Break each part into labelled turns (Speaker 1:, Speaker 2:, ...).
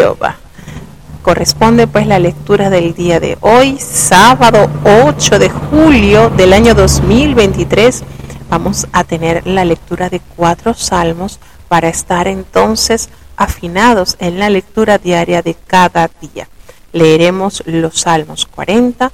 Speaker 1: Jehová. Corresponde pues la lectura del día de hoy, sábado 8 de julio del año 2023. Vamos a tener la lectura de 4 salmos para estar entonces afinados en la lectura diaria de cada día. Leeremos los salmos 40,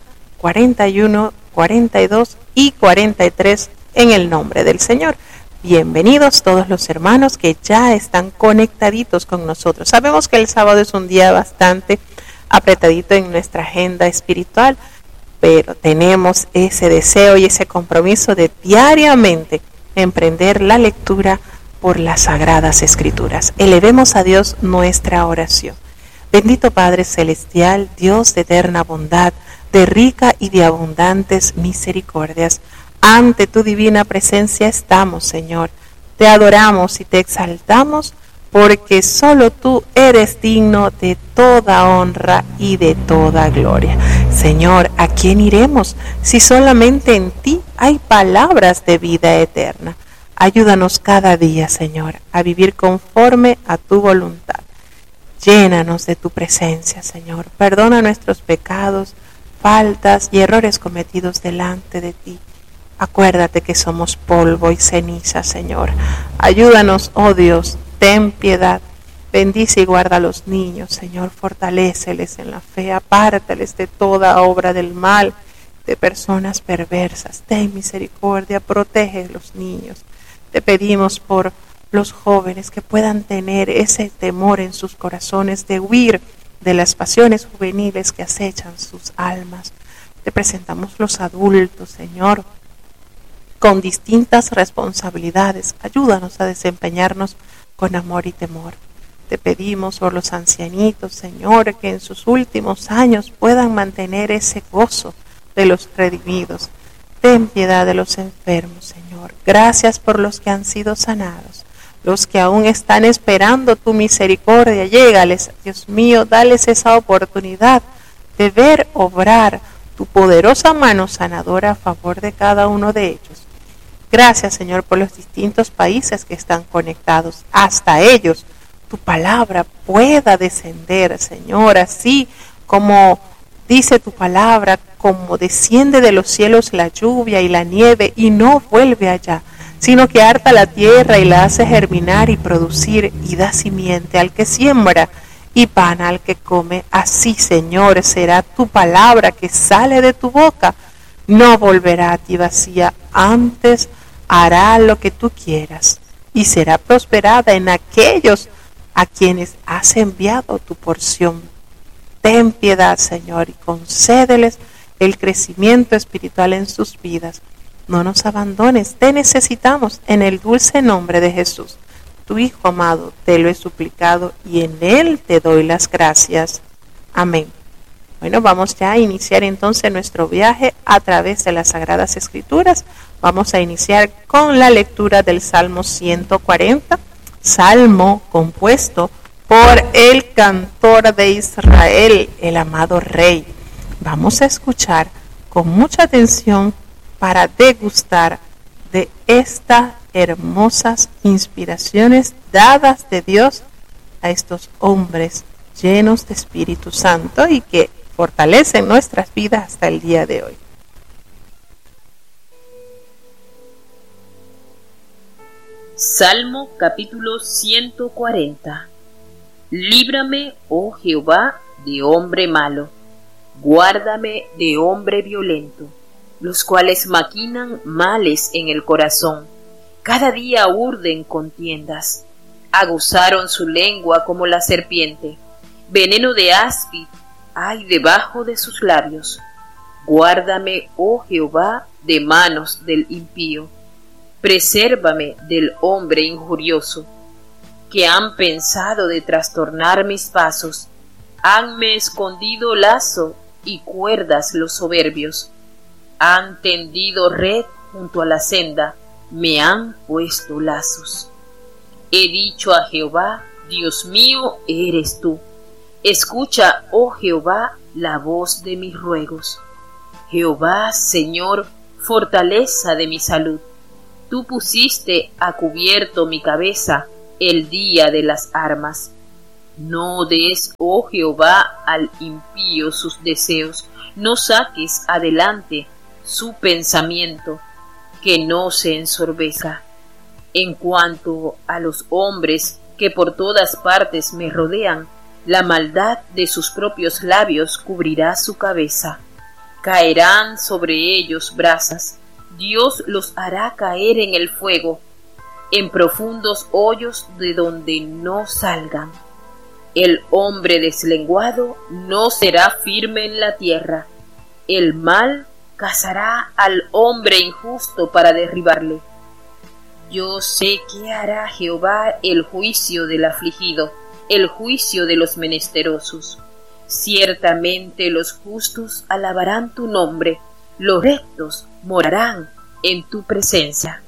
Speaker 1: 41, 42 y 43 en el nombre del Señor. Bienvenidos todos los hermanos que ya están conectaditos con nosotros. Sabemos que el sábado es un día bastante apretadito en nuestra agenda espiritual, pero tenemos ese deseo y ese compromiso de diariamente emprender la lectura por las Sagradas Escrituras. Elevemos a Dios nuestra oración. Bendito Padre Celestial, Dios de eterna bondad, de rica y de abundantes misericordias, ante tu divina presencia estamos, Señor. Te adoramos y te exaltamos porque solo tú eres digno de toda honra y de toda gloria. Señor, ¿a quién iremos si solamente en ti hay palabras de vida eterna? Ayúdanos cada día, Señor, a vivir conforme a tu voluntad. Llénanos de tu presencia, Señor. Perdona nuestros pecados, faltas y errores cometidos delante de ti. Acuérdate que somos polvo y ceniza, Señor. Ayúdanos, oh Dios, ten piedad. Bendice y guarda a los niños, Señor. Fortaléceles en la fe. Apártales de toda obra del mal, de personas perversas. Ten misericordia, protege a los niños. Te pedimos por los jóvenes que puedan tener ese temor en sus corazones de huir de las pasiones juveniles que acechan sus almas. Te presentamos los adultos, Señor, con distintas responsabilidades. Ayúdanos a desempeñarnos con amor y temor. Te pedimos por los ancianitos, Señor, que en sus últimos años puedan mantener ese gozo de los redimidos. Ten piedad de los enfermos, Señor. Gracias por los que han sido sanados, los que aún están esperando tu misericordia. Llégales, Dios mío, dales esa oportunidad de ver obrar tu poderosa mano sanadora a favor de cada uno de ellos. Gracias, Señor, por los distintos países que están conectados. Hasta ellos tu palabra pueda descender, Señor, así como dice tu palabra, como desciende de los cielos la lluvia y la nieve y no vuelve allá, sino que harta la tierra y la hace germinar y producir y da simiente al que siembra y pan al que come. Así, Señor, será tu palabra que sale de tu boca. No volverá a ti vacía, antes hará lo que tú quieras y será prosperada en aquellos a quienes has enviado tu porción. Ten piedad, Señor, y concédeles el crecimiento espiritual en sus vidas. No nos abandones, te necesitamos en el dulce nombre de Jesús, tu Hijo amado, te lo he suplicado y en Él te doy las gracias. Amén. Bueno, vamos ya a iniciar entonces nuestro viaje a través de las Sagradas Escrituras. Vamos a iniciar con la lectura del Salmo 140, salmo compuesto por el cantor de Israel, el amado Rey. Vamos a escuchar con mucha atención para degustar de estas hermosas inspiraciones dadas de Dios a estos hombres llenos de Espíritu Santo y que fortalecen nuestras vidas hasta el día de hoy.
Speaker 2: Salmo capítulo 140. Líbrame, oh Jehová, de hombre malo, guárdame de hombre violento, los cuales maquinan males en el corazón, cada día urden contiendas, aguzaron su lengua como la serpiente, veneno de áspid hay debajo de sus labios. Guárdame, oh Jehová, de manos del impío, presérvame del hombre injurioso, que han pensado de trastornar mis pasos, hanme escondido lazo y cuerdas los soberbios, han tendido red junto a la senda, me han puesto lazos. He dicho a Jehová, Dios mío eres tú, escucha, oh Jehová, la voz de mis ruegos. Jehová, Señor, fortaleza de mi salud, tú pusiste a cubierto mi cabeza el día de las armas. No des, oh Jehová, al impío sus deseos, no saques adelante su pensamiento, que no se ensorbezca. En cuanto a los hombres que por todas partes me rodean, la maldad de sus propios labios cubrirá su cabeza. Caerán sobre ellos brasas, Dios los hará caer en el fuego, en profundos hoyos de donde no salgan. El hombre deslenguado no será firme en la tierra, el mal cazará al hombre injusto para derribarle. Yo sé que hará Jehová el juicio del afligido, el juicio de los menesterosos. Ciertamente los justos alabarán tu nombre, los rectos morarán en tu presencia.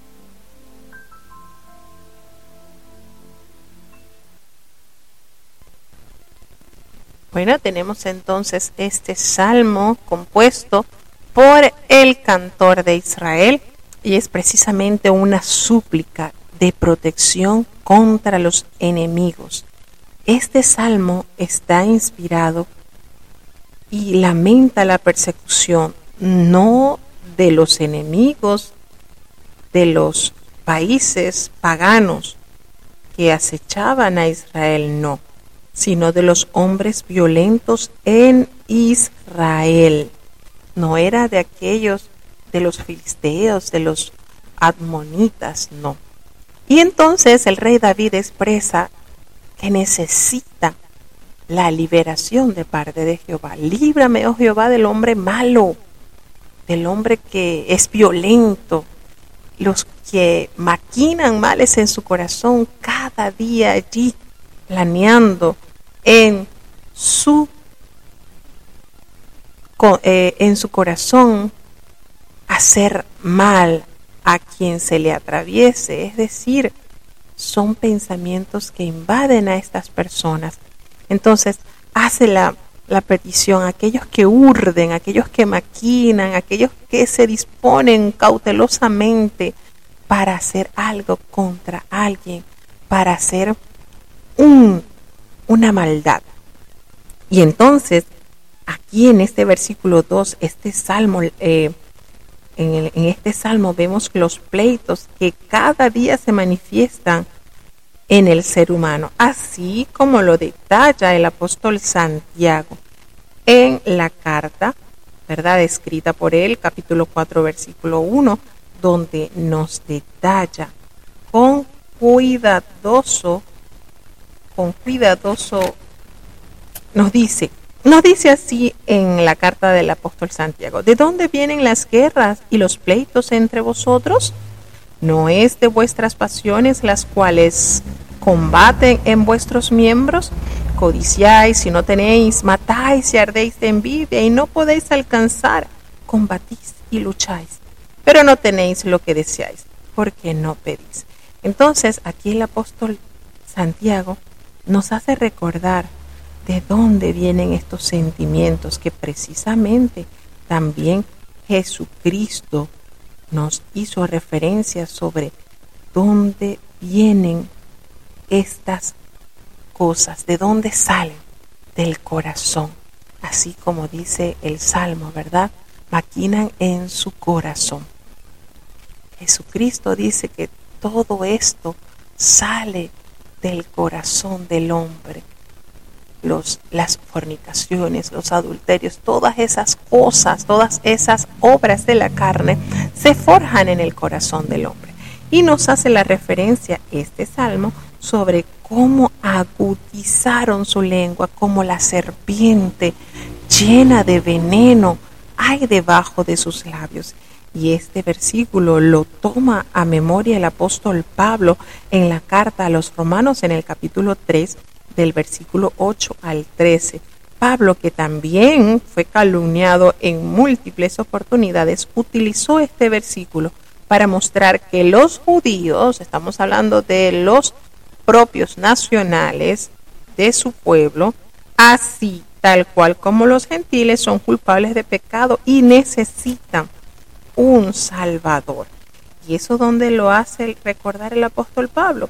Speaker 1: Bueno, tenemos entonces este salmo compuesto por el cantor de Israel y es precisamente una súplica de protección contra los enemigos. Este salmo está inspirado y lamenta la persecución no de los enemigos de los países paganos que acechaban a Israel, no, sino de los hombres violentos en Israel. No era de aquellos de los filisteos, de los admonitas, no. Y entonces el rey David expresa que necesita la liberación de parte de Jehová. Líbrame, oh Jehová, del hombre malo, del hombre que es violento, los que maquinan males en su corazón cada día allí, planeando en su corazón hacer mal a quien se le atraviese, es decir, son pensamientos que invaden a estas personas. Entonces hace la petición a aquellos que urden, a aquellos que maquinan, a aquellos que se disponen cautelosamente para hacer algo contra alguien, para hacer una maldad. Y entonces aquí en este versículo 2, este salmo, en este salmo vemos los pleitos que cada día se manifiestan en el ser humano, así como lo detalla el apóstol Santiago en la carta, ¿verdad?, escrita por él, capítulo 4, versículo 1, donde nos detalla con cuidadoso, nos dice así en la carta del apóstol Santiago: ¿de dónde vienen las guerras y los pleitos entre vosotros? ¿No es de vuestras pasiones las cuales combaten en vuestros miembros? Codiciáis y no tenéis, matáis y ardéis de envidia y no podéis alcanzar, combatís y lucháis, pero no tenéis lo que deseáis, porque no pedís. Entonces aquí el apóstol Santiago nos hace recordar de dónde vienen estos sentimientos que precisamente también Jesucristo nos hizo referencia sobre dónde vienen estas cosas, de dónde salen, del corazón. Así como dice el Salmo, ¿verdad? Maquinan en su corazón. Jesucristo dice que todo esto sale del corazón del hombre. Las fornicaciones, los adulterios, todas esas cosas, todas esas obras de la carne se forjan en el corazón del hombre. Y nos hace la referencia este salmo sobre cómo agudizaron su lengua, como la serpiente llena de veneno hay debajo de sus labios. Y este versículo lo toma a memoria el apóstol Pablo en la carta a los Romanos en el capítulo 3, del versículo 8 al 13. Pablo, que también fue calumniado en múltiples oportunidades, utilizó este versículo para mostrar que los judíos, estamos hablando de los propios nacionales de su pueblo, así tal cual como los gentiles, son culpables de pecado y necesitan un Salvador. Y eso donde lo hace recordar el apóstol Pablo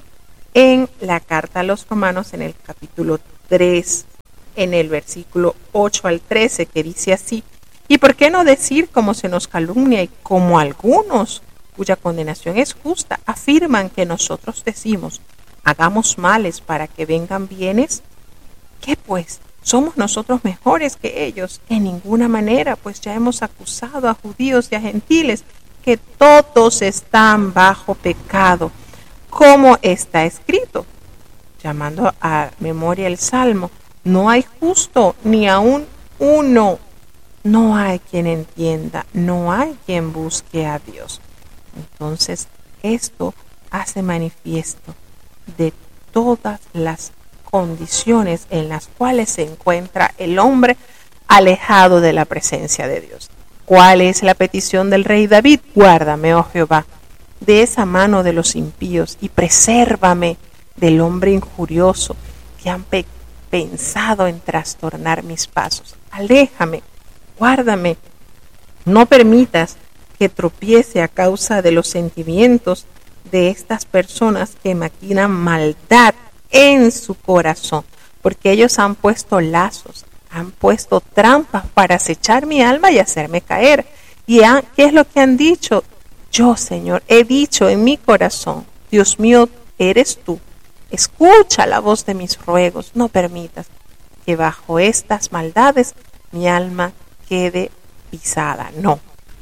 Speaker 1: en la carta a los Romanos, en el capítulo 3, en el versículo 8 al 13, que dice así: ¿y por qué no decir como se nos calumnia y como algunos, cuya condenación es justa, afirman que nosotros decimos, hagamos males para que vengan bienes? ¿Qué pues? ¿Somos nosotros mejores que ellos? En ninguna manera, pues ya hemos acusado a judíos y a gentiles que todos están bajo pecado, como está escrito, llamando a memoria el Salmo: no hay justo ni aun uno, no hay quien entienda, no hay quien busque a Dios. Entonces, esto hace manifiesto de todas las condiciones en las cuales se encuentra el hombre alejado de la presencia de Dios. ¿Cuál es la petición del rey David? Guárdame, oh Jehová, de esa mano de los impíos y presérvame del hombre injurioso que han pensado en trastornar mis pasos. Aléjame, guárdame, no permitas que tropiece a causa de los sentimientos de estas personas que maquinan maldad en su corazón, porque ellos han puesto lazos, han puesto trampas para acechar mi alma y hacerme caer. ¿Y qué es lo que han dicho? Yo, Señor, he dicho en mi corazón, Dios mío, eres tú. Escucha la voz de mis ruegos, no permitas que bajo estas maldades mi alma quede pisada. No.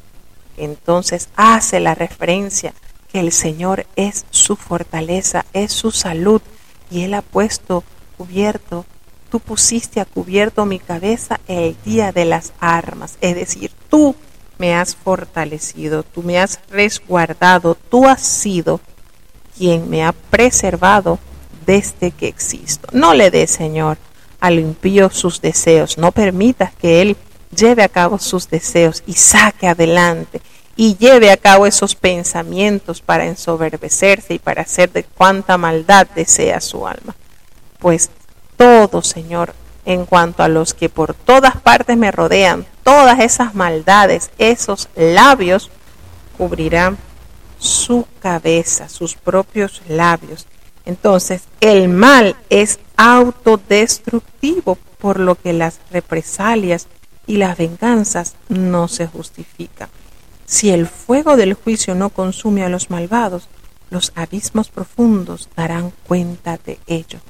Speaker 1: Entonces hace la referencia que el Señor es su fortaleza, es su salud, y Él ha puesto cubierto, tú pusiste a cubierto mi cabeza el día de las armas, es decir, tú me has fortalecido, tú me has resguardado, tú has sido quien me ha preservado desde que existo. No le des, Señor, al impío sus deseos, no permitas que él lleve a cabo sus deseos y saque adelante y lleve a cabo esos pensamientos para ensoberbecerse y para hacer de cuanta maldad desea su alma. Pues todo, Señor, en cuanto a los que por todas partes me rodean, todas esas maldades, esos labios cubrirán su cabeza, sus propios labios. Entonces, el mal es autodestructivo, por lo que las represalias y las venganzas no se justifican. Si el fuego del juicio no consume a los malvados, los abismos profundos darán cuenta de ello.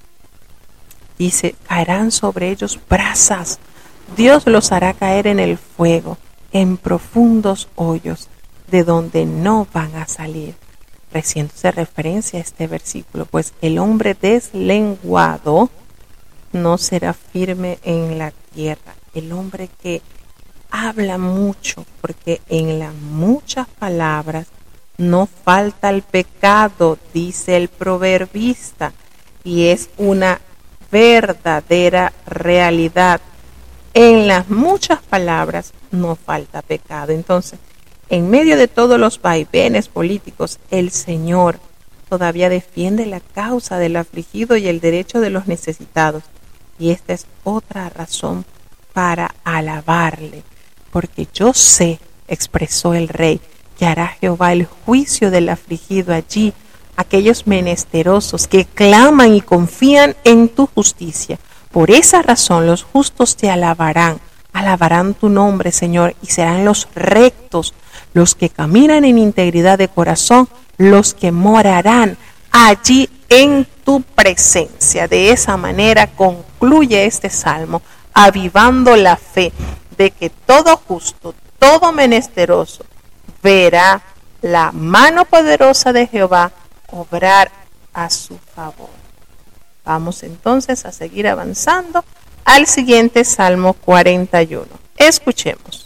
Speaker 1: Dice, caerán sobre ellos brasas. Dios los hará caer en el fuego, en profundos hoyos, de donde no van a salir. Haciéndose referencia a este versículo, pues el hombre deslenguado no será firme en la tierra. El hombre que habla mucho, porque en las muchas palabras no falta el pecado, dice el proverbista, y es una verdadera realidad. En las muchas palabras no falta pecado. Entonces, en medio de todos los vaivenes políticos, el Señor todavía defiende la causa del afligido y el derecho de los necesitados. Y esta es otra razón para alabarle, porque yo sé, expresó el rey, que hará Jehová el juicio del afligido allí, aquellos menesterosos que claman y confían en tu justicia. Por esa razón los justos te alabarán tu nombre, Señor, y serán los rectos, los que caminan en integridad de corazón, los que morarán allí en tu presencia. De esa manera concluye este salmo, avivando la fe de que todo justo, todo menesteroso, verá la mano poderosa de Jehová obrar a su favor. Vamos entonces a seguir avanzando al siguiente Salmo 41. Escuchemos.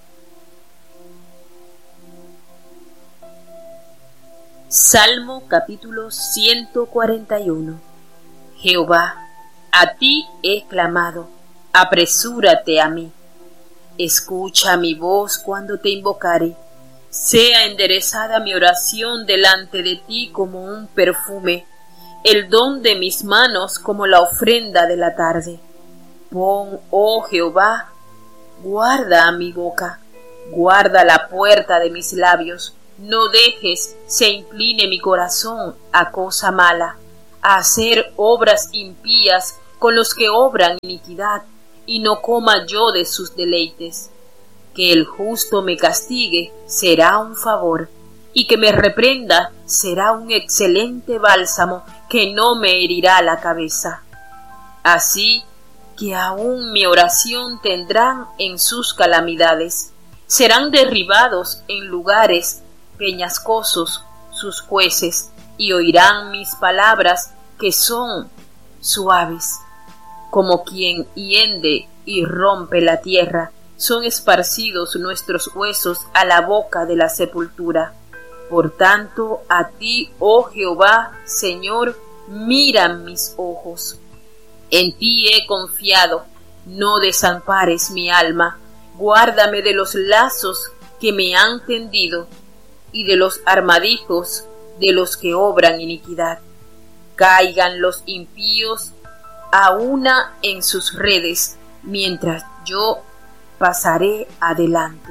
Speaker 2: Salmo capítulo 141. Jehová, a ti he clamado, apresúrate a mí. Escucha mi voz cuando te invocare. Sea enderezada mi oración delante de ti como un perfume, el don de mis manos como la ofrenda de la tarde. Pon, oh Jehová, guarda a mi boca, guarda la puerta de mis labios, no dejes se incline mi corazón a cosa mala, a hacer obras impías con los que obran iniquidad, y no coma yo de sus deleites. Que el justo me castigue será un favor, y que me reprenda será un excelente bálsamo que no me herirá la cabeza. Así que aún mi oración tendrán en sus calamidades, serán derribados en lugares peñascosos sus jueces, y oirán mis palabras que son suaves. Como quien hiende y rompe la tierra, son esparcidos nuestros huesos a la boca de la sepultura. Por tanto, a ti, oh Jehová, Señor, miran mis ojos. En ti he confiado, no desampares mi alma. Guárdame de los lazos que me han tendido y de los armadijos de los que obran iniquidad. Caigan los impíos a una en sus redes, mientras yo pasaré adelante.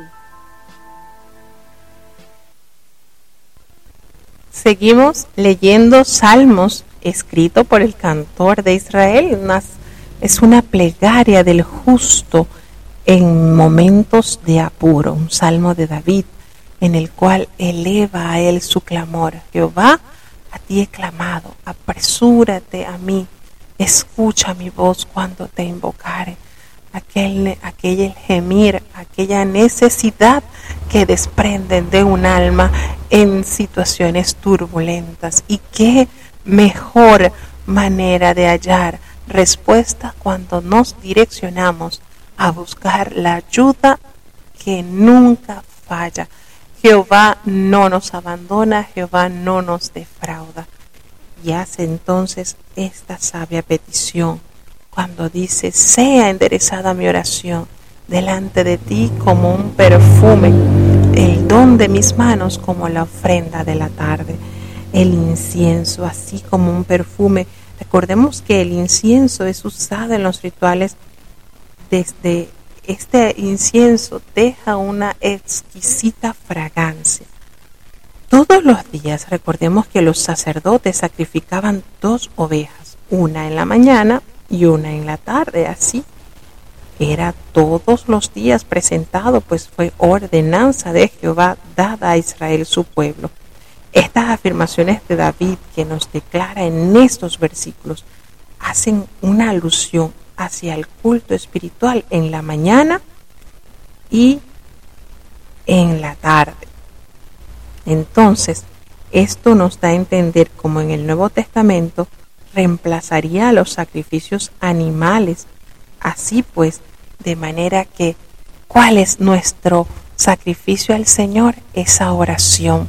Speaker 1: Seguimos leyendo Salmos, escrito por el cantor de Israel. Es una plegaria del justo en momentos de apuro, un salmo de David, en el cual eleva a él su clamor. Jehová, a ti he clamado, apresúrate a mí, escucha mi voz cuando te invocare. Aquel gemir, aquella necesidad que desprenden de un alma en situaciones turbulentas. Y qué mejor manera de hallar respuesta cuando nos direccionamos a buscar la ayuda que nunca falla. Jehová no nos abandona, Jehová no nos defrauda. Y hace entonces esta sabia petición cuando dice: sea enderezada mi oración delante de ti como un perfume, el don de mis manos como la ofrenda de la tarde. El incienso, así como un perfume. Recordemos que el incienso es usado en los rituales. Desde este incienso deja una exquisita fragancia. Todos los días recordemos que los sacerdotes sacrificaban 2 ovejas, una en la mañana y una en la tarde. Así era todos los días presentado, pues fue ordenanza de Jehová dada a Israel su pueblo. Estas afirmaciones de David que nos declara en estos versículos hacen una alusión hacia el culto espiritual en la mañana y en la tarde. Entonces, esto nos da a entender cómo en el Nuevo Testamento reemplazaría a los sacrificios animales. Así pues, de manera que, ¿cuál es nuestro sacrificio al Señor? Esa oración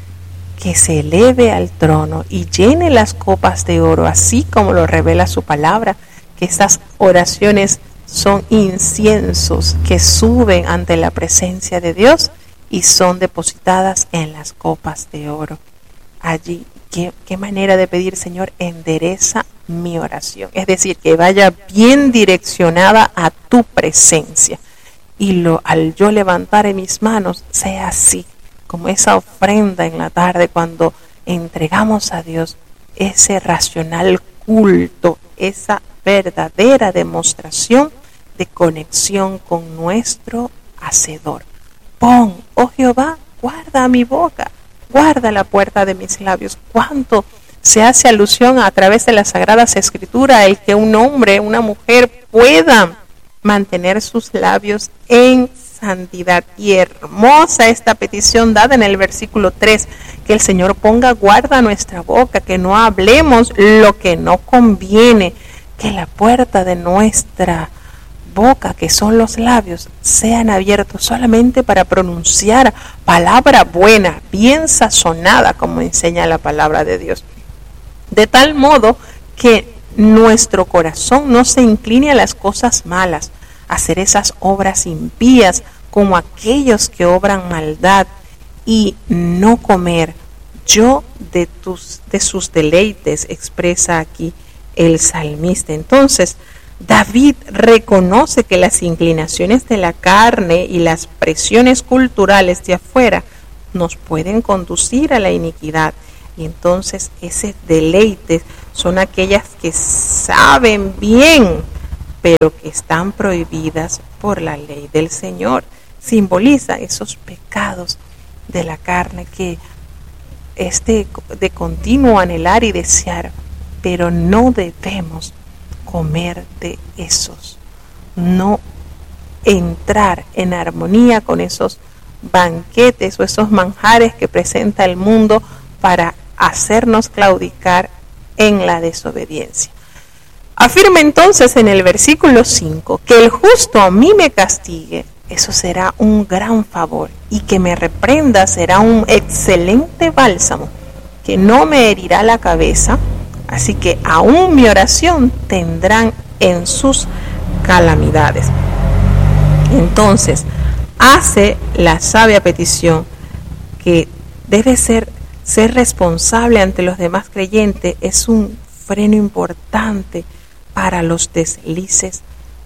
Speaker 1: que se eleve al trono y llene las copas de oro, así como lo revela su palabra, que estas oraciones son inciensos que suben ante la presencia de Dios y son depositadas en las copas de oro. Allí, ¿qué manera de pedir? Señor, endereza mi oración. Es decir, que vaya bien direccionada a tu presencia. Y al yo levantar en mis manos, sea así, como esa ofrenda en la tarde cuando entregamos a Dios ese racional culto, esa verdadera demostración de conexión con nuestro Hacedor. Pon, oh Jehová, guarda mi boca, guarda la puerta de mis labios. Cuánto se hace alusión a través de las Sagradas Escrituras el que un hombre, una mujer puedan mantener sus labios en santidad. Y hermosa esta petición dada en el versículo 3, que el Señor ponga guarda a nuestra boca, que no hablemos lo que no conviene, que la puerta de nuestra boca, que son los labios, sean abiertos solamente para pronunciar palabra buena, bien sazonada, como enseña la palabra de Dios. De tal modo que nuestro corazón no se incline a las cosas malas, a hacer esas obras impías como aquellos que obran maldad, y no comer yo de sus deleites, expresa aquí el salmista. Entonces, David reconoce que las inclinaciones de la carne y las presiones culturales de afuera nos pueden conducir a la iniquidad. Y entonces ese deleite son aquellas que saben bien, pero que están prohibidas por la ley del Señor. Simboliza esos pecados de la carne que es de continuo anhelar y desear, pero no debemos comer de esos, no entrar en armonía con esos banquetes o esos manjares que presenta el mundo para hacernos claudicar en la desobediencia. Afirma entonces en el versículo 5 que el justo a mí me castigue, eso será un gran favor, y que me reprenda será un excelente bálsamo, que no me herirá la cabeza, así que aún mi oración tendrán en sus calamidades. Entonces, hace la sabia petición que debe ser responsable ante los demás creyentes, es un freno importante para los deslices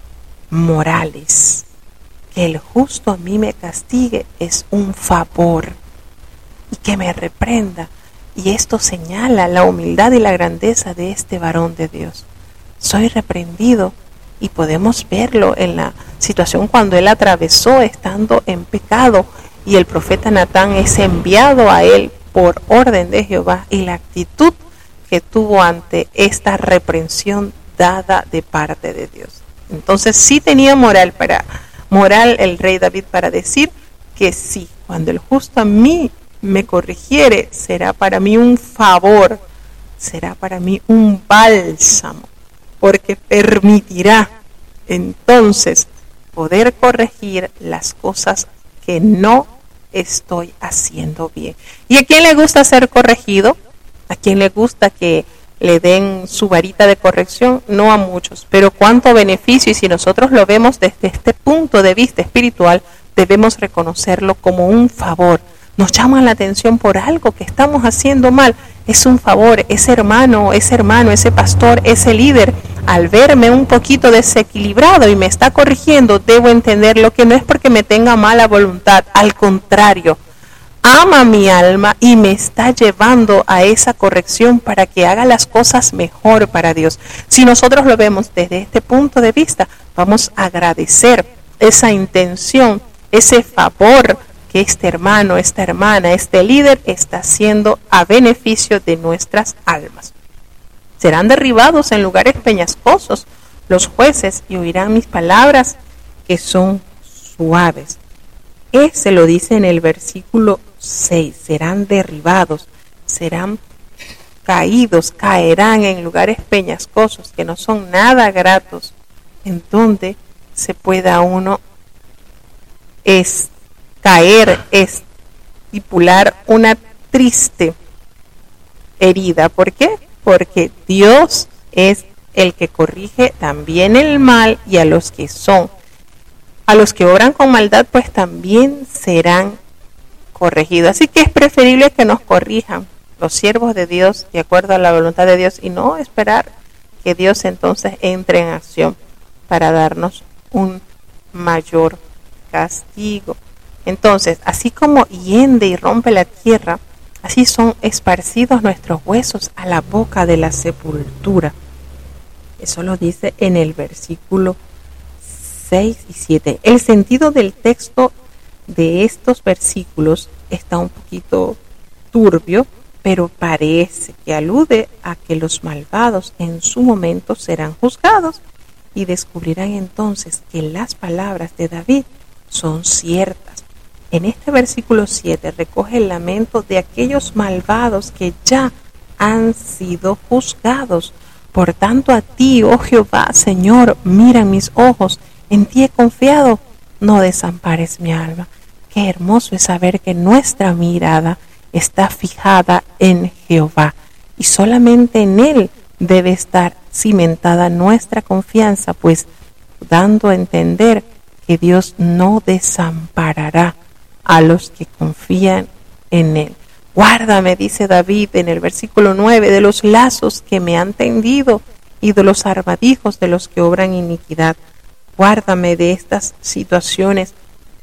Speaker 1: morales. Que el justo a mí me castigue es un favor, y que me reprenda. Y esto señala la humildad y la grandeza de este varón de Dios. Soy reprendido, y podemos verlo en la situación cuando él atravesó estando en pecado, y el profeta Natán es enviado a él por orden de Jehová, y la actitud que tuvo ante esta reprensión dada de parte de Dios. Entonces sí tenía moral el rey David para decir que sí, cuando el justo a mí me corrigiere, será para mí un favor, será para mí un bálsamo, porque permitirá entonces poder corregir las cosas que no estoy haciendo bien. ¿Y a quién le gusta ser corregido? ¿A quién le gusta que le den su varita de corrección? No a muchos, pero cuánto beneficio, y si nosotros lo vemos desde este punto de vista espiritual, debemos reconocerlo como un favor. Nos llaman la atención por algo que estamos haciendo mal, es un favor. Ese hermano, ese pastor, ese líder, al verme un poquito desequilibrado y me está corrigiendo, debo entenderlo, que no es porque me tenga mala voluntad, al contrario, ama mi alma y me está llevando a esa corrección para que haga las cosas mejor para Dios. Si nosotros lo vemos desde este punto de vista, vamos a agradecer esa intención, ese favor que este hermano, esta hermana, este líder está haciendo a beneficio de nuestras almas. Serán derribados en lugares peñascosos los jueces y oirán mis palabras que son suaves. Ese lo dice en el versículo 6, serán derribados, serán caídos, caerán en lugares peñascosos que no son nada gratos, en donde se pueda uno caer, estipular una triste herida. ¿Por qué? Porque Dios es el que corrige también el mal, y a los que obran con maldad, pues también serán corregidos. Así que es preferible que nos corrijan los siervos de Dios de acuerdo a la voluntad de Dios, y no esperar que Dios entonces entre en acción para darnos un mayor castigo. Entonces, así como hiende y rompe la tierra, así son esparcidos nuestros huesos a la boca de la sepultura. Eso lo dice en el versículo 6 y 7. El sentido del texto de estos versículos está un poquito turbio, pero parece que alude a que los malvados en su momento serán juzgados, y descubrirán entonces que las palabras de David son ciertas. En este versículo 7 recoge el lamento de aquellos malvados que ya han sido juzgados. Por tanto, a ti, oh Jehová, Señor, mira mis ojos, en ti he confiado, no desampares mi alma. Qué hermoso es saber que nuestra mirada está fijada en Jehová, y solamente en Él debe estar cimentada nuestra confianza, pues dando a entender que Dios no desamparará a los que confían en Él. Guárdame, dice David en el versículo 9, de los lazos que me han tendido y de los armadijos de los que obran iniquidad. Guárdame de estas situaciones que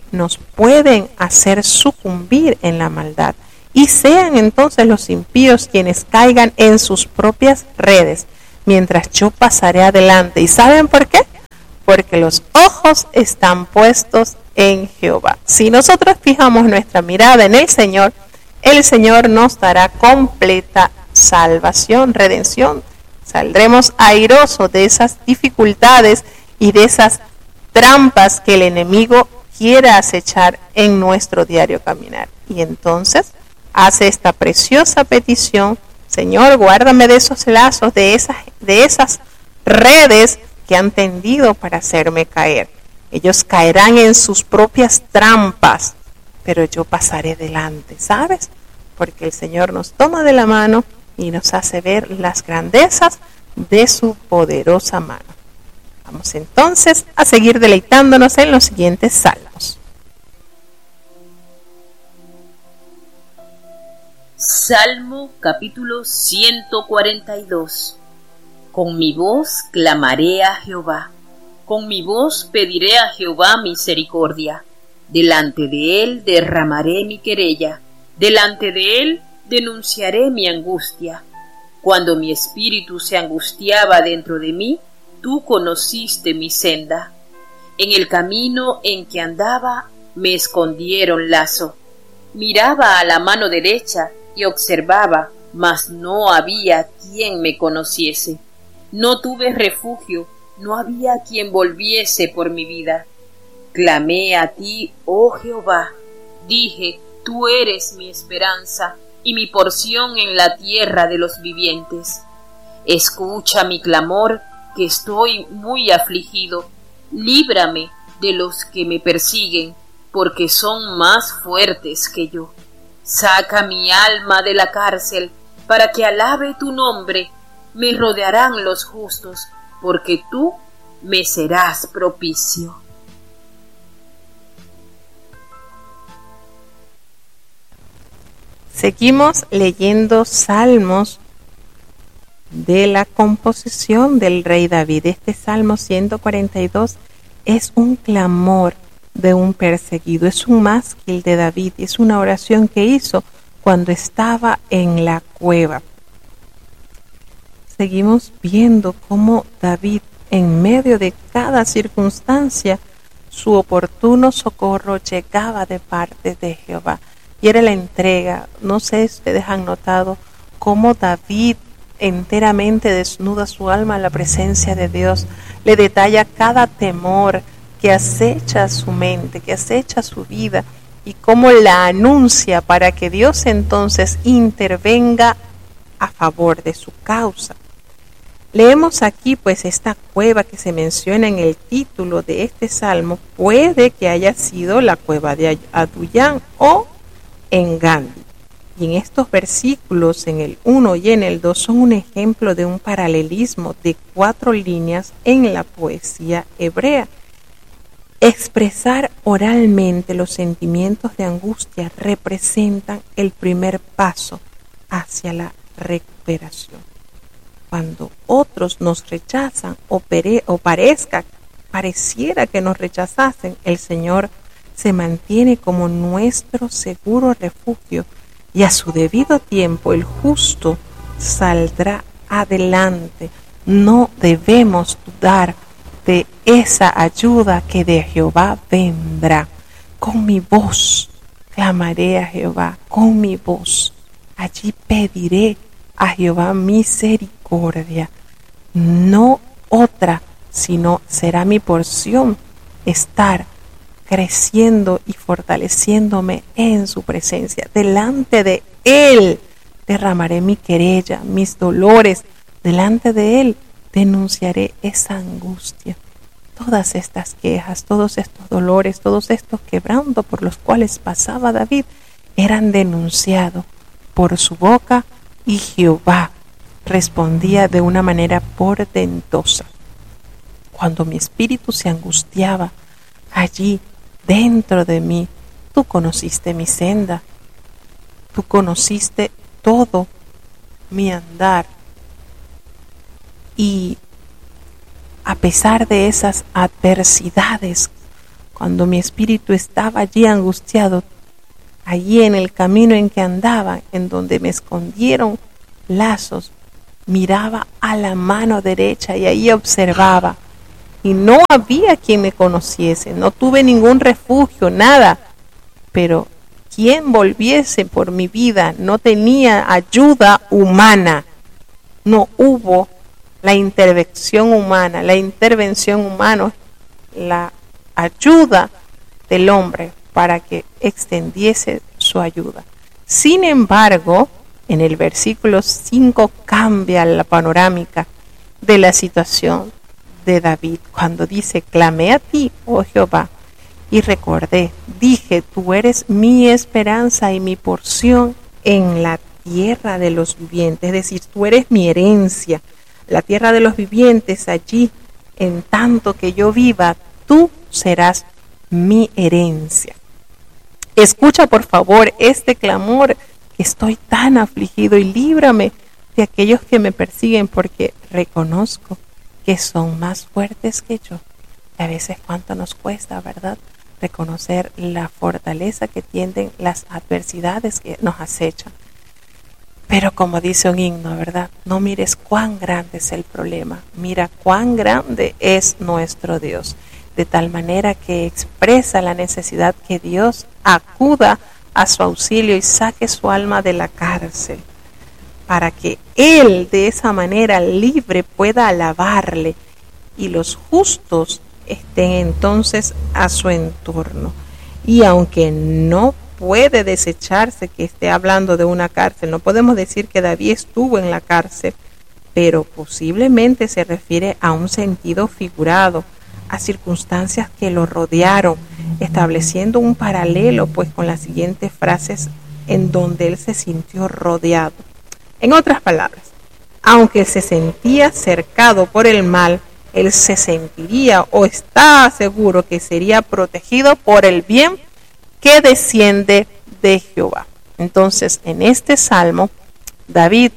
Speaker 1: nos pueden hacer sucumbir en la maldad. Y sean entonces los impíos quienes caigan en sus propias redes, mientras yo pasaré adelante. ¿Y saben por qué? Porque los ojos están puestos en Jehová. Si nosotros fijamos nuestra mirada en el Señor nos dará completa salvación, redención. Saldremos airosos de esas dificultades y de esas trampas que el enemigo quiera acechar en nuestro diario caminar. Y entonces hace esta preciosa petición: Señor, guárdame de esos lazos, de esas redes que han tendido para hacerme caer. Ellos caerán en sus propias trampas, pero yo pasaré delante, ¿sabes? Porque el Señor nos toma de la mano y nos hace ver las grandezas de su poderosa mano. Vamos entonces a seguir deleitándonos en los siguientes salmos.
Speaker 2: Salmo capítulo 142. Con mi voz clamaré a Jehová, con mi voz pediré a Jehová misericordia. Delante de él derramaré mi querella, delante de él denunciaré mi angustia. Cuando mi espíritu se angustiaba dentro de mí, tú conociste mi senda. En el camino en que andaba me escondieron lazo. Miraba a la mano derecha y observaba, mas no había quien me conociese. No tuve refugio, no había quien volviese por mi vida. Clamé a ti, oh Jehová, dije, tú eres mi esperanza y mi porción en la tierra de los vivientes. Escucha mi clamor, que estoy muy afligido. Líbrame de los que me persiguen, porque son más fuertes que yo. Saca mi alma de la cárcel, para que alabe tu nombre. Me rodearán los justos, porque tú me serás propicio.
Speaker 1: Seguimos leyendo salmos de la composición del rey David. Este Salmo 142 es un clamor de un perseguido, es un mástil de David, es una oración que hizo cuando estaba en la cueva. Seguimos viendo cómo David, en medio de cada circunstancia, su oportuno socorro llegaba de parte de Jehová. Y era la entrega. No sé si ustedes han notado cómo David enteramente desnuda su alma a la presencia de Dios. Le detalla cada temor que acecha su mente, que acecha su vida, y cómo la anuncia para que Dios entonces intervenga a favor de su causa. Leemos aquí pues esta cueva que se menciona en el título de este salmo. Puede que haya sido la cueva de Adullán o en Gandhi. Y en estos versículos, en el 1 y en el 2, son un ejemplo de un paralelismo de 4 líneas en la poesía hebrea. Expresar oralmente los sentimientos de angustia representan el primer paso hacia la recuperación. Cuando otros nos rechazan o pareciera que nos rechazasen, el Señor se mantiene como nuestro seguro refugio, y a su debido tiempo el justo saldrá adelante. No debemos dudar de esa ayuda que de Jehová vendrá. Con mi voz clamaré a Jehová, con mi voz. Allí pediré a Jehová misericordia. No otra, sino será mi porción estar creciendo y fortaleciéndome en su presencia. Delante de Él derramaré mi querella, mis dolores. Delante de Él denunciaré esa angustia. Todas estas quejas, todos estos dolores, todos estos quebrantos por los cuales pasaba David eran denunciados por su boca, y Jehová respondía de una manera portentosa. Cuando mi espíritu se angustiaba, allí dentro de mí, tú conociste mi senda, tú conociste todo mi andar. Y a pesar de esas adversidades, cuando mi espíritu estaba allí angustiado, allí en el camino en que andaba, en donde me escondieron lazos, miraba a la mano derecha y ahí observaba. Y no había quien me conociese, no tuve ningún refugio, nada. Pero quien volviese por mi vida, no tenía ayuda humana. No hubo la intervención humana, la ayuda del hombre para que extendiese su ayuda. Sin embargo, en el versículo 5 cambia la panorámica de la situación de David cuando dice: clamé a ti, oh Jehová, y recordé, dije, tú eres mi esperanza y mi porción en la tierra de los vivientes, es decir, tú eres mi herencia, la tierra de los vivientes, allí, en tanto que yo viva, tú serás mi herencia. Escucha por favor este clamor, que estoy tan afligido, y líbrame de aquellos que me persiguen, porque reconozco que son más fuertes que yo. Y a veces cuánto nos cuesta, ¿verdad?, reconocer la fortaleza que tienen las adversidades que nos acechan. Pero como dice un himno, ¿verdad?, no mires cuán grande es el problema, mira cuán grande es nuestro Dios. De tal manera que expresa la necesidad que Dios acuda a su auxilio y saque su alma de la cárcel, para que Él de esa manera libre pueda alabarle y los justos estén entonces a su entorno. Y aunque no puede desecharse que esté hablando de una cárcel, no podemos decir que David estuvo en la cárcel, pero posiblemente se refiere a un sentido figurado, a circunstancias que lo rodearon, estableciendo un paralelo pues con las siguientes frases en donde él se sintió rodeado. En otras palabras, aunque se sentía cercado por el mal, él se sentiría o está seguro que sería protegido por el bien que desciende de Jehová. Entonces, en este salmo, David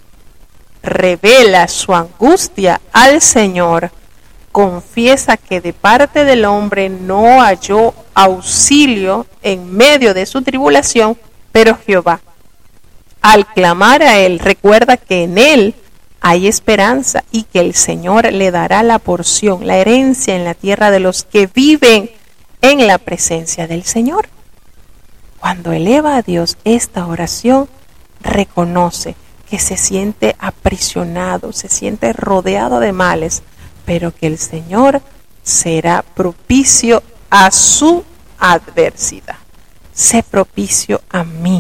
Speaker 1: revela su angustia al Señor, confiesa que de parte del hombre no halló auxilio en medio de su tribulación, pero Jehová, al clamar a él, recuerda que en él hay esperanza y que el Señor le dará la porción, la herencia en la tierra de los que viven en la presencia del Señor. Cuando eleva a Dios esta oración, reconoce que se siente aprisionado, se siente rodeado de males, pero que el Señor será propicio a su adversidad. Sé propicio a mí.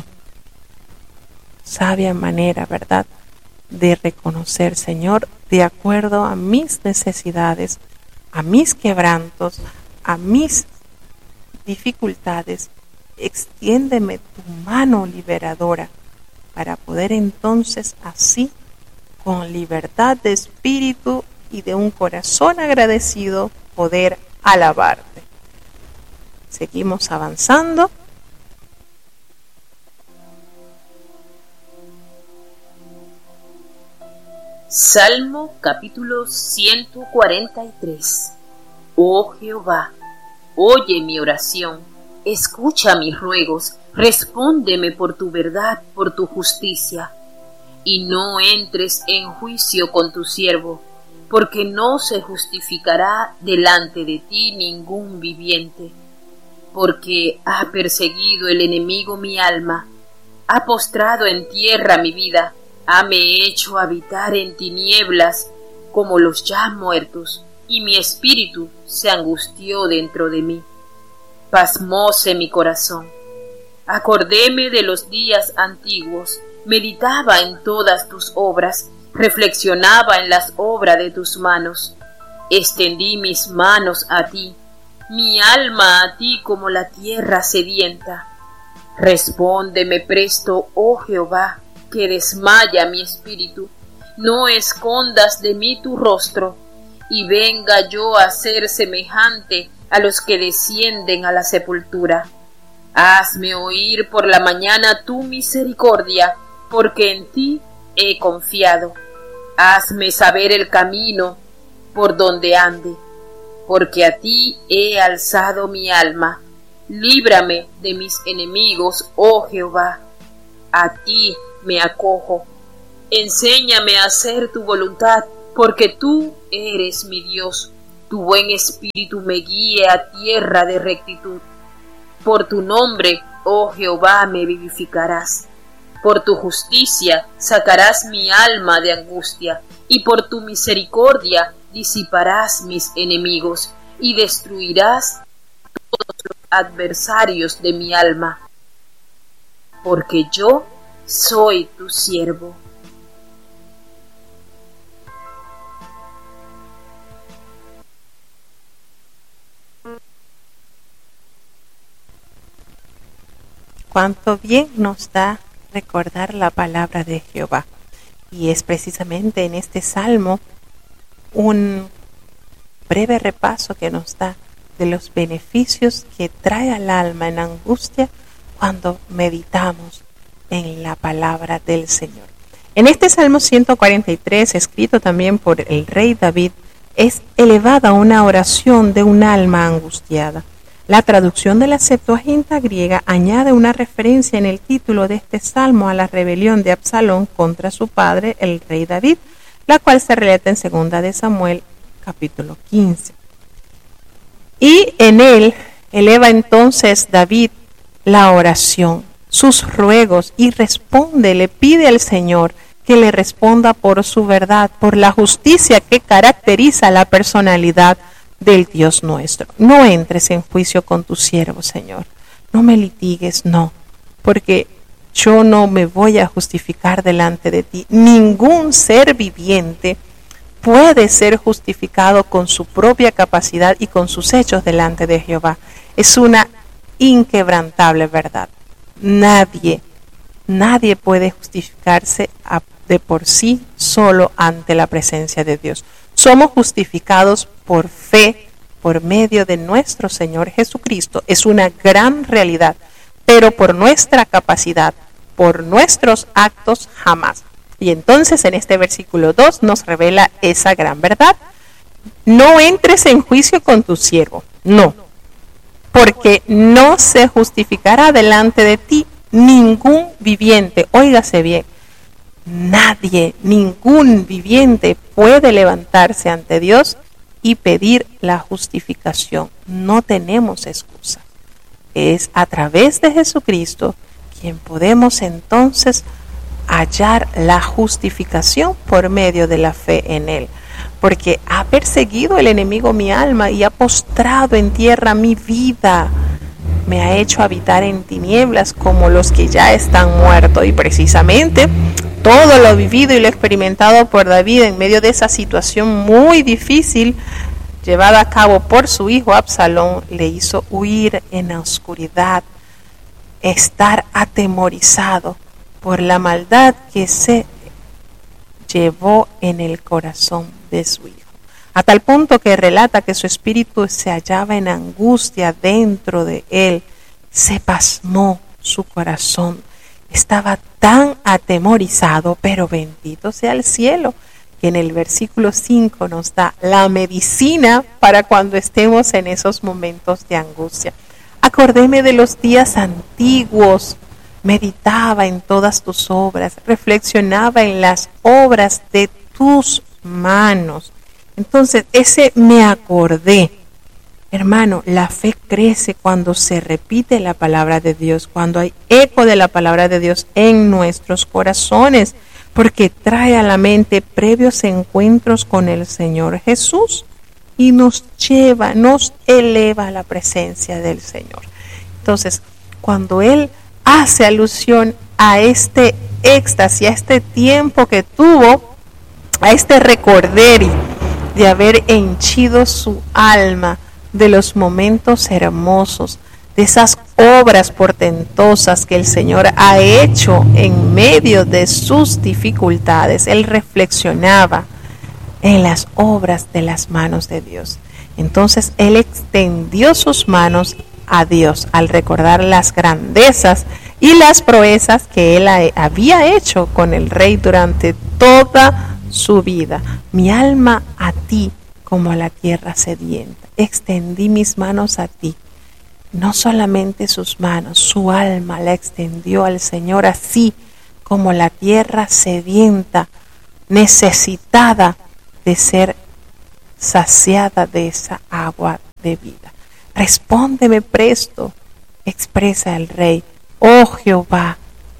Speaker 1: Sabia manera, ¿verdad?, de reconocer, Señor, de acuerdo a mis necesidades, a mis quebrantos, a mis dificultades, extiéndeme tu mano liberadora para poder entonces así, con libertad de espíritu y de un corazón agradecido, poder alabarte. Seguimos avanzando.
Speaker 2: Salmo capítulo 143. Oh Jehová, oye mi oración, escucha mis ruegos, respóndeme por tu verdad, por tu justicia, y no entres en juicio con tu siervo, porque no se justificará delante de ti ningún viviente, porque ha perseguido el enemigo mi alma, ha postrado en tierra mi vida, hame hecho habitar en tinieblas como los ya muertos, y mi espíritu se angustió dentro de mí. Pasmóse mi corazón. Acordéme de los días antiguos, meditaba en todas tus obras, reflexionaba en las obras de tus manos. Extendí mis manos a ti, mi alma a ti como la tierra sedienta. Respóndeme presto, oh Jehová, que desmaya mi espíritu. No escondas de mí tu rostro, y venga yo a ser semejante a los que descienden a la sepultura. Hazme oír por la mañana tu misericordia, porque en ti he confiado. Hazme saber el camino por donde ande, porque a ti he alzado mi alma. Líbrame de mis enemigos, oh Jehová. A ti me acojo. Enséñame a hacer tu voluntad, porque tú eres mi Dios. Tu buen espíritu me guíe a tierra de rectitud. Por tu nombre, oh Jehová, me vivificarás. Por tu justicia sacarás mi alma de angustia, y por tu misericordia disiparás mis enemigos, y destruirás todos los adversarios de mi alma. Porque yo soy tu siervo.
Speaker 1: Cuánto bien nos da recordar la palabra de Jehová. Y es precisamente en este salmo un breve repaso que nos da de los beneficios que trae al alma en angustia cuando meditamos en la palabra del Señor. En este Salmo 143, escrito también por el rey David, es elevada una oración de un alma angustiada. La traducción de la Septuaginta griega añade una referencia en el título de este salmo a la rebelión de Absalón contra su padre, el rey David, la cual se relata en 2 de Samuel, capítulo 15. Y en él eleva entonces David la oración, sus ruegos, y le pide al Señor que le responda por su verdad, por la justicia que caracteriza la personalidad del Dios nuestro. No entres en juicio con tu siervo, Señor. No me litigues, no, porque yo no me voy a justificar delante de ti. Ningún ser viviente puede ser justificado con su propia capacidad y con sus hechos delante de Jehová. Es una inquebrantable verdad. Nadie puede justificarse de por sí solo ante la presencia de Dios. Somos justificados por fe, por medio de nuestro Señor Jesucristo. Es una gran realidad, pero por nuestra capacidad, por nuestros actos, jamás. Y entonces en este versículo 2 nos revela esa gran verdad. No entres en juicio con tu siervo, no, porque no se justificará delante de ti ningún viviente. Óigase bien. Nadie, ningún viviente puede levantarse ante Dios y pedir la justificación. No tenemos excusa. Es a través de Jesucristo quien podemos entonces hallar la justificación por medio de la fe en Él. Porque ha perseguido el enemigo mi alma y ha postrado en tierra mi vida. Me ha hecho habitar en tinieblas como los que ya están muertos. Y precisamente todo lo vivido y lo experimentado por David en medio de esa situación muy difícil llevada a cabo por su hijo Absalón le hizo huir en la oscuridad, estar atemorizado por la maldad que se llevó en el corazón de su hijo. A tal punto que relata que su espíritu se hallaba en angustia dentro de él, se pasmó su corazón. Estaba tan atemorizado, pero bendito sea el cielo, que en el versículo 5 nos da la medicina para cuando estemos en esos momentos de angustia. Acordéme de los días antiguos, meditaba en todas tus obras, reflexionaba en las obras de tus manos. Entonces, ese me acordé. Hermano, la fe crece cuando se repite la palabra de Dios, cuando hay eco de la palabra de Dios en nuestros corazones, porque trae a la mente previos encuentros con el Señor Jesús y nos lleva, nos eleva a la presencia del Señor. Entonces, cuando Él hace alusión a este éxtasis, a este tiempo que tuvo, a este recorderis de haber henchido su alma de los momentos hermosos, de esas obras portentosas que el Señor ha hecho en medio de sus dificultades. Él reflexionaba en las obras de las manos de Dios. Entonces Él extendió sus manos a Dios al recordar las grandezas y las proezas que Él había hecho con el rey durante toda su vida. Mi alma a ti como la tierra sedienta. Extendí mis manos a ti. No solamente sus manos, su alma la extendió al Señor, así como la tierra sedienta, necesitada de ser saciada de esa agua de vida. Respóndeme presto, expresa el rey. Oh Jehová,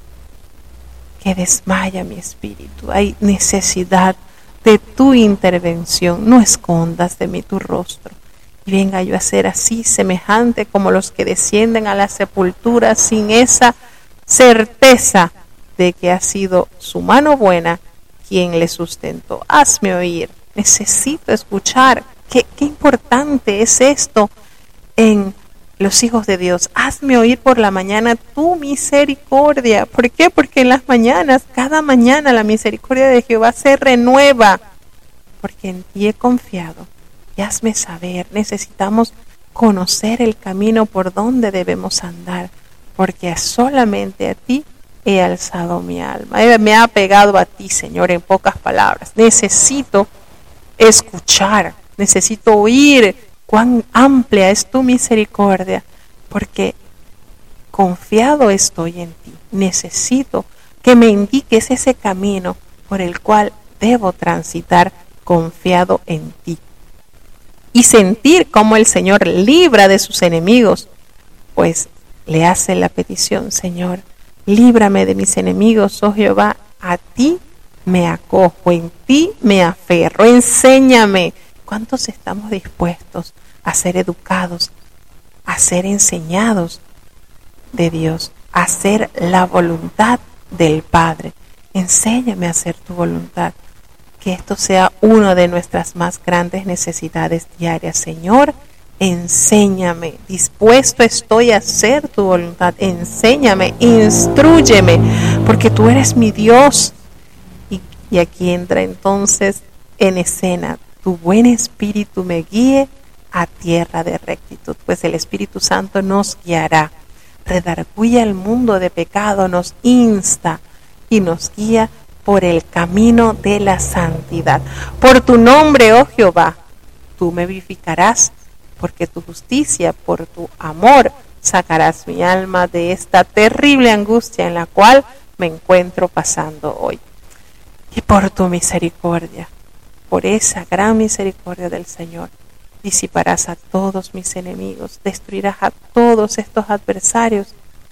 Speaker 1: que desmaya mi espíritu. Hay necesidad de tu intervención. No escondas de mí tu rostro. Y venga yo a ser así semejante como los que descienden a la sepultura sin esa certeza de que ha sido su mano buena quien le sustentó. Hazme oír. Necesito escuchar. Qué importante es esto en los hijos de Dios. Hazme oír por la mañana tu misericordia. ¿Por qué? Porque en las mañanas, cada mañana la misericordia de Jehová se renueva. Porque en ti he confiado. Y hazme saber. Necesitamos conocer el camino por donde debemos andar. Porque solamente a ti he alzado mi alma. Me ha pegado a ti, Señor, en pocas palabras. Necesito escuchar. Necesito oír cuán amplia es tu misericordia, porque confiado estoy en ti. Necesito que me indiques ese camino por el cual debo transitar confiado en ti. Y sentir cómo el Señor libra de sus enemigos, pues le hace la petición: Señor, líbrame de mis enemigos, oh Jehová, a ti me acojo, en ti me aferro, enséñame. ¿Cuántos estamos dispuestos a ser educados, a ser enseñados de Dios, a hacer la voluntad del Padre? Enséñame a hacer tu voluntad. Que esto sea una de nuestras más grandes necesidades diarias. Señor, enséñame. Dispuesto estoy a hacer tu voluntad. Enséñame, instrúyeme, porque tú eres mi Dios. Y aquí entra entonces en escena: tu buen espíritu me guíe a tierra de rectitud, pues el Espíritu Santo nos guiará, redarguye al mundo de pecado, nos insta y nos guía por el camino de la santidad. Por tu nombre, oh Jehová, tú me vivificarás, porque tu justicia, por tu amor, sacarás mi alma de esta terrible angustia en la cual me encuentro pasando hoy. Y por tu misericordia, por esa gran misericordia del Señor, disiparás a todos mis enemigos, destruirás a todos estos adversarios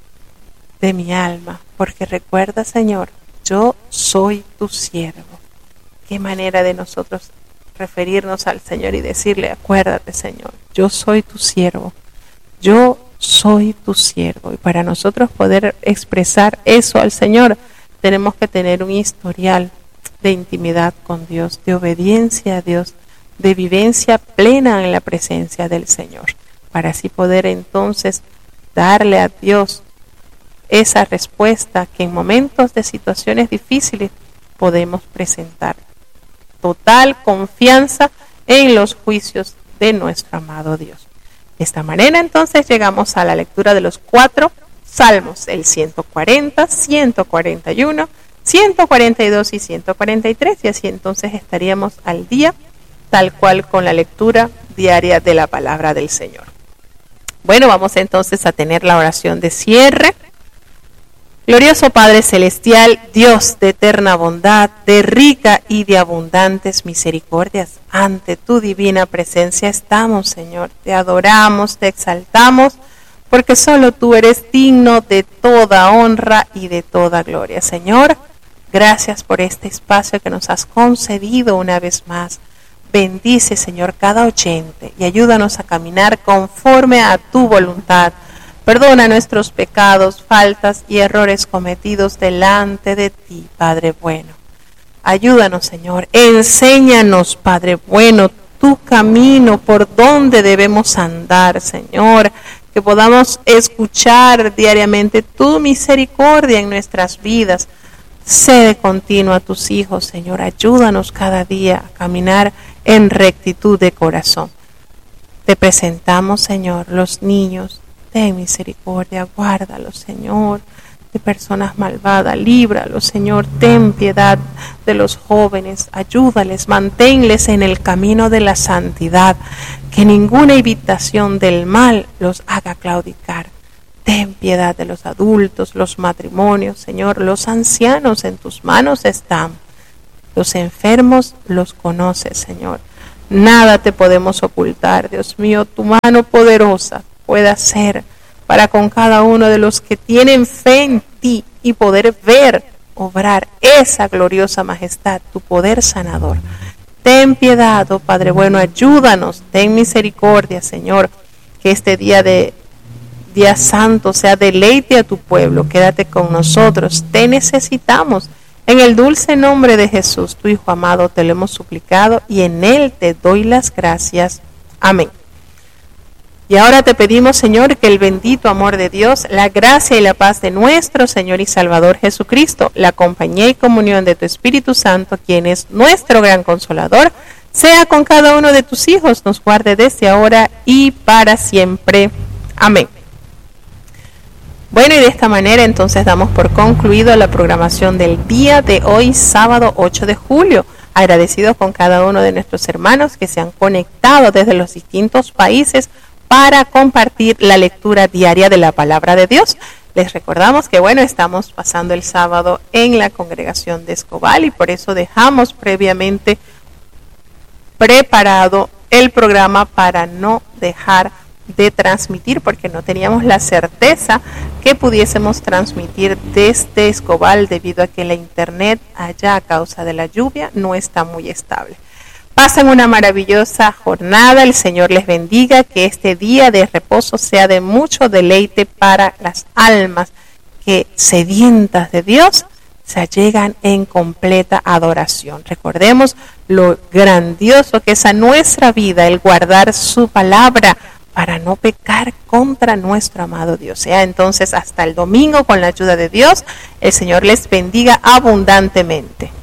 Speaker 1: de mi alma, porque recuerda, Señor, yo soy tu siervo. Qué manera de nosotros referirnos al Señor y decirle: acuérdate, Señor, yo soy tu siervo, yo soy tu siervo. Y para nosotros poder expresar eso al Señor, tenemos que tener un historial de intimidad con Dios, de obediencia a Dios, de vivencia plena en la presencia del Señor, para así poder entonces darle a Dios esa respuesta que en momentos de situaciones difíciles podemos presentar. Total confianza en los juicios de nuestro amado Dios. De esta manera entonces llegamos a la lectura de los 4 salmos, el 140, 141, 142 y 143, y así entonces estaríamos al día, tal cual con la lectura diaria de la palabra del Señor. Bueno, vamos entonces a tener la oración de cierre. Glorioso Padre Celestial, Dios de eterna bondad, de rica y de abundantes misericordias, ante tu divina presencia estamos, Señor. Te adoramos, te exaltamos, porque solo tú eres digno de toda honra y de toda gloria. Señor, gracias por este espacio que nos has concedido una vez más. Bendice, Señor, cada oyente y ayúdanos a caminar conforme a tu voluntad. Perdona nuestros pecados, faltas y errores cometidos delante de ti, Padre bueno. Ayúdanos, Señor. Enséñanos, Padre bueno, tu camino, por donde debemos andar, Señor. Que podamos escuchar diariamente tu misericordia en nuestras vidas. Sé de continuo a tus hijos, Señor. Ayúdanos cada día a caminar en rectitud de corazón. Te presentamos, Señor, los niños. Ten misericordia, guárdalos, Señor. de personas malvadas. Líbralos, Señor, ten piedad de los jóvenes, ayúdales, manténles en el camino de la santidad, que ninguna invitación del mal los haga claudicar. Ten piedad de los adultos, los matrimonios, Señor, los ancianos en tus manos están. Los enfermos los conoces, Señor. Nada te podemos ocultar, Dios mío, tu mano poderosa puede hacer para con cada uno de los que tienen fe en ti y poder ver, obrar esa gloriosa majestad, tu poder sanador. Ten piedad, oh Padre bueno, ayúdanos, ten misericordia, Señor, que este día santo sea deleite a tu pueblo. Quédate con nosotros, te necesitamos. En el dulce nombre de Jesús, tu Hijo amado, te lo hemos suplicado y en Él te doy las gracias. Amén. Y ahora te pedimos, Señor, que el bendito amor de Dios, la gracia y la paz de nuestro Señor y Salvador Jesucristo, la compañía y comunión de tu Espíritu Santo, quien es nuestro gran consolador, sea con cada uno de tus hijos, nos guarde desde ahora y para siempre. Amén. Bueno, y de esta manera entonces damos por concluido la programación del día de hoy, sábado 8 de julio. Agradecidos con cada uno de nuestros hermanos que se han conectado desde los distintos países para compartir la lectura diaria de la palabra de Dios. Les recordamos que, bueno, estamos pasando el sábado en la congregación de Escobal y por eso dejamos previamente preparado el programa para no dejar de transmitir, porque no teníamos la certeza que pudiésemos transmitir desde Escobal debido a que la internet allá a causa de la lluvia no está muy estable. Pasen una maravillosa jornada, el Señor les bendiga, que este día de reposo sea de mucho deleite para las almas que sedientas de Dios se allegan en completa adoración. Recordemos lo grandioso que es a nuestra vida el guardar su palabra para no pecar contra nuestro amado Dios. Sea entonces hasta el domingo, con la ayuda de Dios, el Señor les bendiga abundantemente.